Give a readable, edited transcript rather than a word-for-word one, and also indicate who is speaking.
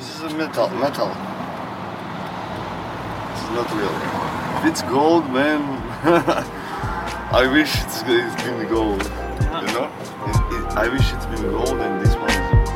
Speaker 1: This is a metal. It's not real. If it's gold, man, I wish it's been gold. You know? I wish it's been gold and this